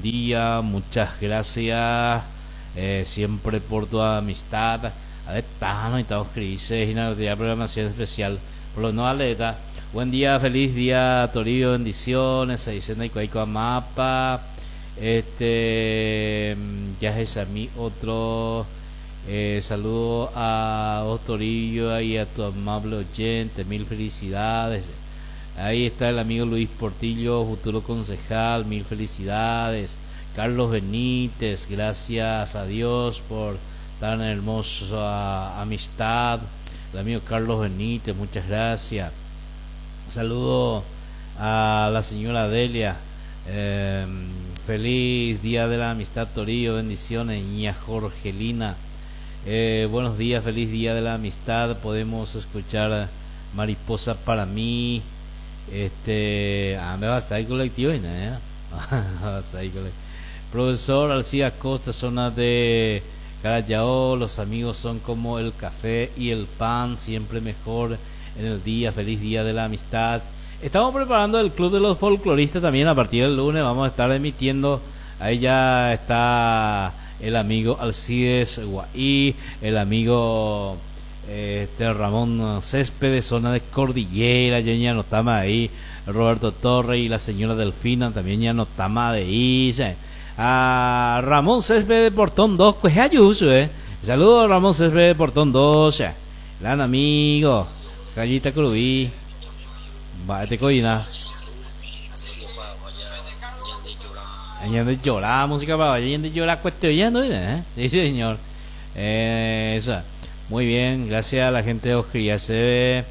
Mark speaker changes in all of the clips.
Speaker 1: día, muchas gracias siempre por tu amistad. A ver, Tano y todos crisis y una programación especial por los no aleta. Buen día, feliz día, Torillo, bendiciones. Se dice Naicoaico Mapa. Ya es a mí otro. Saludo a Torillo y a tu amable oyente, mil felicidades. Ahí está el amigo Luis Portillo, futuro concejal, mil felicidades. Carlos Benítez, gracias a Dios por tan hermosa amistad. El amigo Carlos Benítez, muchas gracias. Saludo a la señora Delia. Feliz día de la amistad, Torillo, bendiciones. Ña Jorgelina, buenos días, feliz día de la amistad. Podemos escuchar Mariposa para mí. Me va a estar colectivo, ¿no? Profesor Alcida Costa, zona de Carayao, los amigos son como el café y el pan, siempre mejor en el día, feliz día de la amistad. Estamos preparando el Club de los Folcloristas también a partir del lunes, vamos a estar emitiendo, ahí ya está el amigo Alcides Guaí, el amigo Ramón Céspedes, zona de Cordillera, ya anotamos ahí, Roberto Torre y la señora Delfina también ya anotamos de ahí, a Ramón Céspedes de Portón 2, pues ayuso, saludos a Ramón Céspedes de Portón 2, gran amigo, Callita Crubí, bate coina, añade de llorar, música para añade de llorar, cuestionando, sí señor, esa. Muy bien, gracias a la gente de Oscría. Se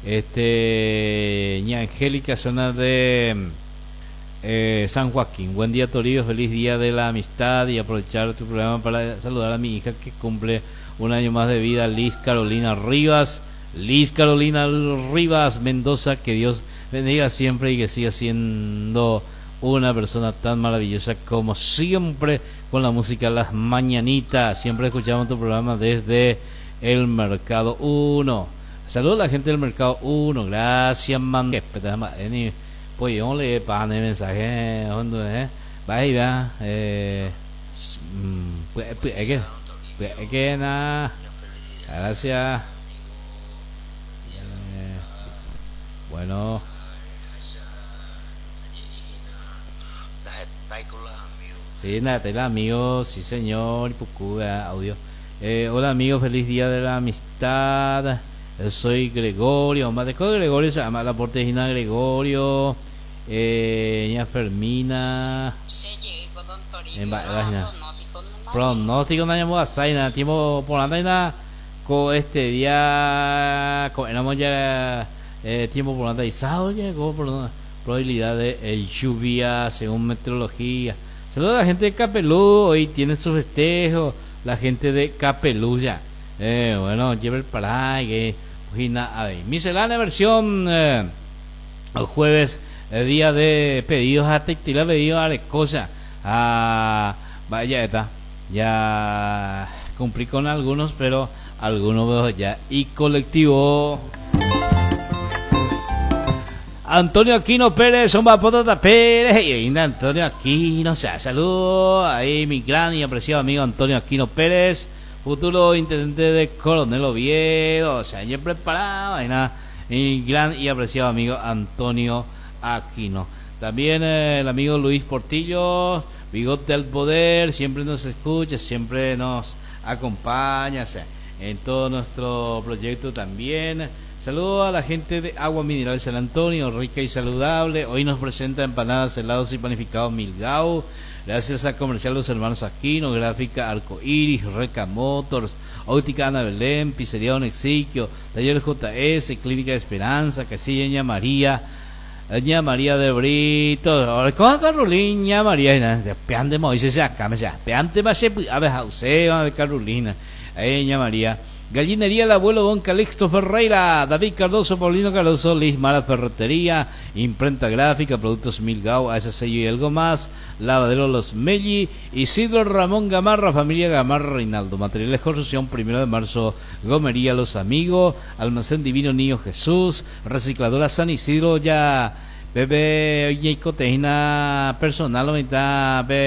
Speaker 1: ve Ña Angélica, zona de San Joaquín. Buen día, Torillo, feliz día de la amistad y aprovechar tu programa para saludar a mi hija que cumple un año más de vida, Liz Carolina Rivas. Liz Carolina Rivas Mendoza, que Dios bendiga siempre y que siga siendo una persona tan maravillosa como siempre con la música Las Mañanitas. Siempre escuchamos tu programa desde el Mercado 1. Saludos a la gente del Mercado 1. Gracias, man. Pues yo le paso el mensaje. Bye, va. Gracias. Bueno. Sí, nada, amigos. Sí, señor. Audio. Hola amigos, feliz día de la amistad. Soy Gregorio, más de Gregorio se llama la portejina Gregorio, Ña Fermina. Pronóstico no hay saina, tiempo por la con este día, éramos ya tiempo por la izado ya con probabilidad de lluvia según meteorología. Saludos a la gente de Capelú, hoy tiene su festejo. La gente de Capeluya, bueno, lleva el para que miscelánea versión el jueves, el día de pedidos a textiles, pedidos a Arecosa, vaya está, ya cumplí con algunos, pero algunos veo ya y colectivo. Antonio Aquino Pérez, Somba Potata Pérez, y Antonio Aquino, saludos ahí mi gran y apreciado amigo Antonio Aquino Pérez, futuro intendente de Coronel Oviedo, ya preparado, mi gran y apreciado amigo Antonio Aquino. También el amigo Luis Portillo, Bigote al Poder, siempre nos escucha, siempre nos acompaña, en todo nuestro proyecto también. Saludos a la gente de Agua Mineral San Antonio, rica y saludable. Hoy nos presenta empanadas, helados y panificados Milgau. Gracias a Comercial Los Hermanos Aquino, Gráfica Arcoiris, Reca Motors, Óptica Ana Belén, Pizzería Don Exiquio, Taller JS, Clínica de Esperanza, Casilla Ña María de Brito. ¿Cómo Carolina María? Peante Moisés acá, peante va a ser a ver Jauseo, a Carolina, Ña María. Gallinería el abuelo Don Calixto Ferreira, David Cardoso, Paulino Cardoso, Liz Mara Ferretería, Imprenta Gráfica, Productos Milgau, AS Sello y algo más, Lavadero Los Melli, Isidro Ramón Gamarra, Familia Gamarra Reinaldo, Materiales de Construcción, 1 de marzo, Gomería Los Amigos, Almacén Divino Niño Jesús, Recicladora San Isidro, ya Bebe Oye Cotejina Personal,